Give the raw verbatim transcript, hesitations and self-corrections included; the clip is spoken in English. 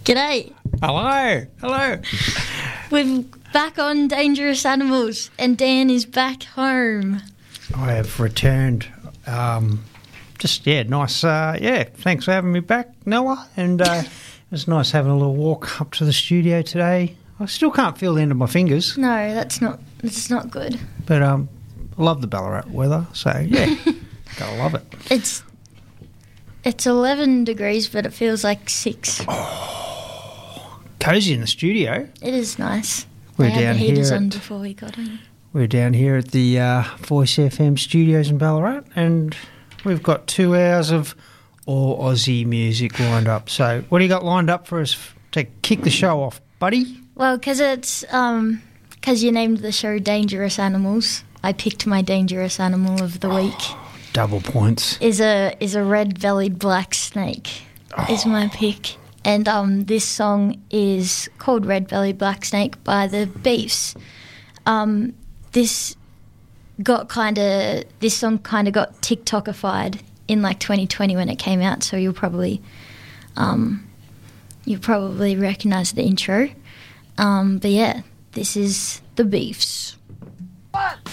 G'day. Hello, hello. We're back on Dangerous Animals, and Dan is back home. I have returned. Um, just, yeah, nice. Uh, yeah, thanks for having me back, Noah. And uh, it was nice having a little walk up to the studio today. I still can't feel the end of my fingers. No, that's not that's not good. But um, I love the Ballarat weather, so yeah, gotta love it. It's it's eleven degrees, but it feels like six. Oh, cozy in the studio. It is nice. We're I had down the heaters here on at- before we got in. We're down here at the uh, Voice F M studios in Ballarat, and we've got two hours of all Aussie music lined up. So what do you got lined up for us to kick the show off, buddy? Well, because it's um, because you named the show Dangerous Animals, I picked my dangerous animal of the week. Double points. Is a is a red-bellied black snake. Is my pick, and um, this song is called Red-Bellied Black Snake by the Beefs. Um, this got kind of this song kind of got TikTokified in like twenty twenty when it came out, so you'll probably um, you probably recognise the intro. Um, but yeah, this is the Beefs. One,